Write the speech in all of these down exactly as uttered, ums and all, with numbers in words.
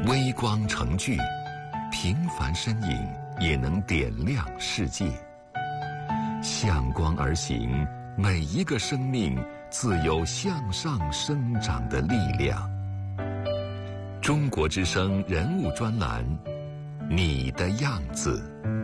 微光成炬，平凡身影也能点亮世界。向光而行，每一个生命自有向上生长的力量。中国之声人物专栏，你的样子。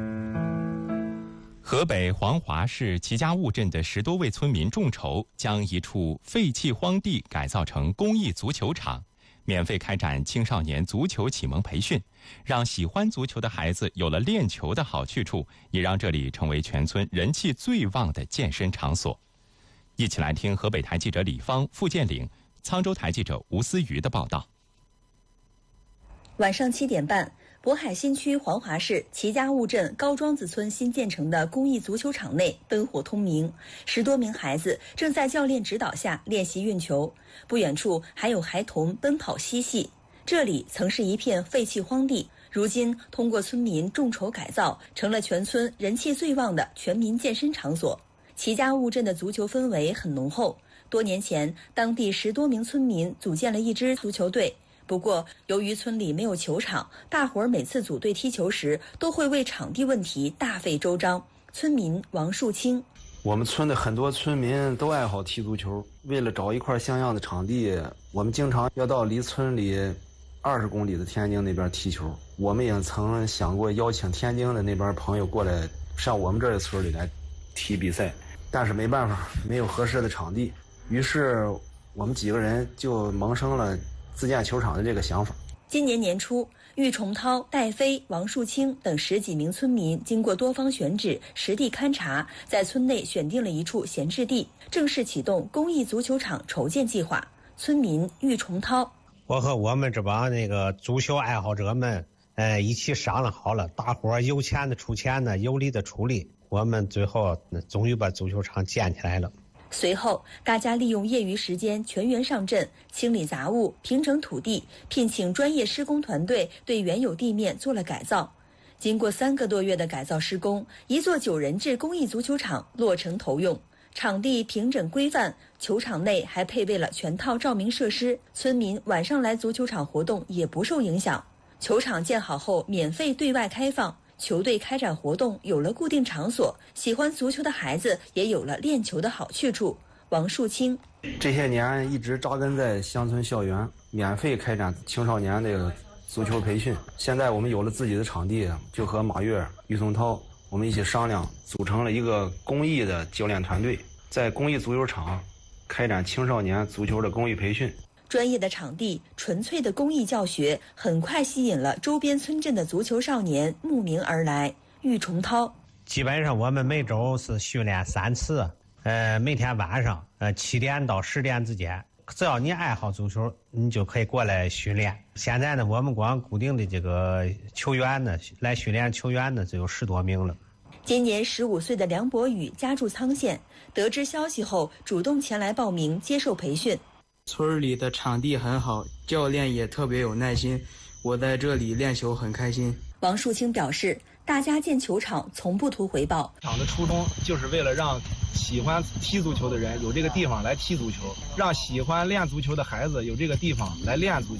河北黄华市齐家坞镇的十多位村民众筹，将一处废弃荒地改造成公益足球场，免费开展青少年足球启蒙培训，让喜欢足球的孩子有了练球的好去处，也让这里成为全村人气最旺的健身场所。一起来听河北台记者李芳、傅建岭、沧州台记者吴思瑜的报道。 晚上七点半，渤海新区黄华市齐家坞镇高庄子村新建成的公益足球场内灯火通明，十多名孩子正在教练指导下练习运球，不远处还有孩童奔跑嬉戏。这里曾是一片废弃荒地，如今通过村民众筹改造，成了全村人气最旺的全民健身场所。齐家坞镇的足球氛围很浓厚，多年前当地十多名村民组建了一支足球队。不过，由于村里没有球场，大伙儿每次组队踢球时都会为场地问题大费周章。村民王树清： 我们村的很多村民都爱好踢足球，为了找一块像样的场地，我们经常要到离村里二十公里的天津那边踢球。我们也曾想过邀请天津的那边朋友过来上我们这儿的村里来踢比赛，但是没办法，没有合适的场地。于是我们几个人就萌生了自建球场的这个想法。 今年年初，郁崇涛、戴飞、王树清等十几名村民经过多方选址、实地勘察，在村内选定了一处闲置地，正式启动公益足球场筹建计划。村民郁崇涛： 我和我们这帮那个足球爱好者们，呃，一起商量好了，大伙儿有钱的出钱呢，有力的出力，我们最后终于把足球场建起来了。 随后，大家利用业余时间全员上阵，清理杂物、平整土地，聘请专业施工团队对原有地面做了改造。经过三个多月的改造施工，一座九人制公益足球场落成投用。场地平整规范，球场内还配备了全套照明设施，村民晚上来足球场活动也不受影响。球场建好后免费对外开放，球队开展活动有了固定场所，喜欢足球的孩子也有了练球的好去处。王树清： 这些年一直扎根在乡村校园，免费开展青少年的足球培训。现在我们有了自己的场地，就和马跃、郁崇涛我们一起商量，组成了一个公益的教练团队，在公益足球场开展青少年足球的公益培训。 专业的场地、纯粹的公益教学，很快吸引了周边村镇的足球少年慕名而来。郁崇涛： 基本上我们每周是训练三次，呃，每天晚上呃七点到十点之间，只要你爱好足球，你就可以过来训练。现在呢，我们光固定的这个球员呢，来训练球员呢，就有十多名了。 今年十五岁的梁博宇家住沧县，得知消息后主动前来报名接受培训。 村里的场地很好，教练也特别有耐心，我在这里练球很开心。 王树清表示，大家建球场从不图回报， 场的初衷就是为了让喜欢踢足球的人有这个地方来踢足球，让喜欢练足球的孩子有这个地方来练足球。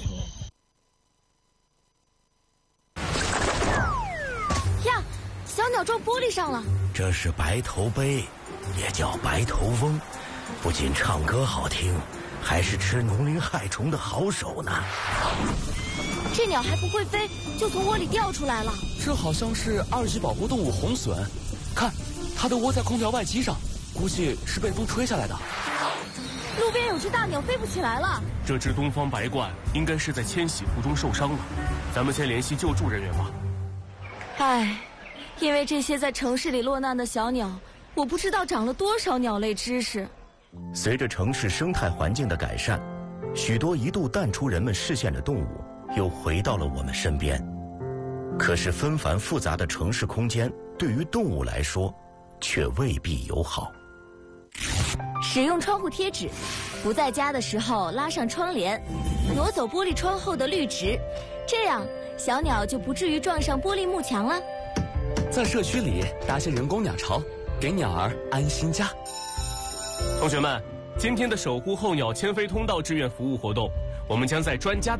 呀，小鸟撞玻璃上了。 这是白头杯，也叫白头翁，不仅唱歌好听，还是吃农林害虫的好手呢。 这鸟还不会飞，就从窝里掉出来了。 这好像是二级保护动物红隼，看，它都窝在空调外机上，估计是被风吹下来的。 路边有只大鸟飞不起来了。 这只东方白鹳应该是在迁徙途中受伤了，咱们先联系救助人员吧。 唉，因为这些在城市里落难的小鸟，我不知道长了多少鸟类知识。 随着城市生态环境的改善，许多一度淡出人们视线的动物又回到了我们身边。可是纷繁复杂的城市空间对于动物来说却未必友好。 使用窗户贴纸，不在家的时候拉上窗帘，挪走玻璃窗后的绿植，这样小鸟就不至于撞上玻璃幕墙了。 在社区里搭些人工鸟巢，给鸟儿安心家。同学们，今天的守护候鸟迁飞通道志愿服务活动，我们将在专家的